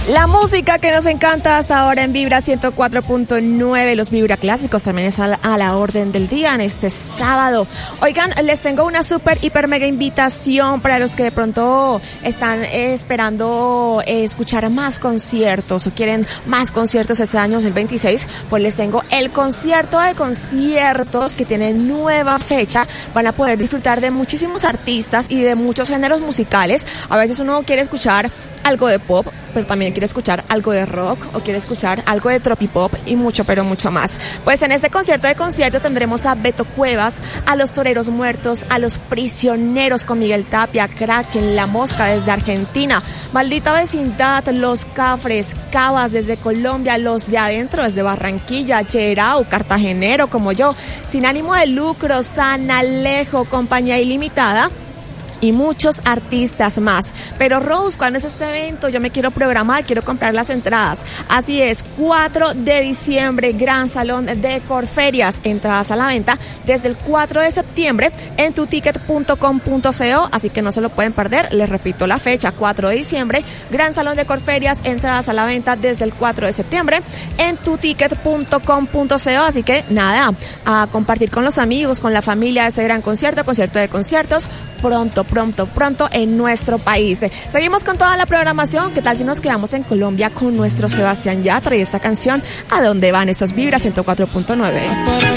La música que nos encanta hasta ahora en Vibra 104.9, los Vibra Clásicos también es a la orden del día en este sábado. Oigan, les tengo una súper, hiper, mega invitación para los que de pronto están esperando escuchar más conciertos o quieren más conciertos este año 2026, pues les tengo el concierto de conciertos que tiene nueva fecha. Van a poder disfrutar de muchísimos artistas y de muchos géneros musicales. A veces uno quiere escuchar algo de pop, pero también quiere escuchar algo de rock o quiere escuchar algo de tropipop y mucho, pero mucho más. Pues en este concierto de concierto tendremos a Beto Cuevas, a Los Toreros Muertos, a Los Prisioneros con Miguel Tapia, Kraken, La Mosca desde Argentina, Maldita Vecindad, Los Cafres, Cabas desde Colombia, Los de Adentro desde Barranquilla, Cherau, Cartagenero como yo, Sin Ánimo de Lucro, San Alejo, Compañía Ilimitada y muchos artistas más. Pero Rose, ¿cuándo es este evento? Yo me quiero programar, quiero comprar las entradas. Así es, 4 de diciembre, Gran Salón de Corferias, entradas a la venta desde el 4 de septiembre en tuticket.com.co, así que no se lo pueden perder. Les repito la fecha, 4 de diciembre, Gran Salón de Corferias, entradas a la venta desde el 4 de septiembre en tuticket.com.co, así que nada, a compartir con los amigos, con la familia ese gran concierto de conciertos, pronto en nuestro país. Seguimos con toda la programación. ¿Qué tal si nos quedamos en Colombia con nuestro Sebastián Yatra y esta canción ¿A dónde van esos Vibra 104.9?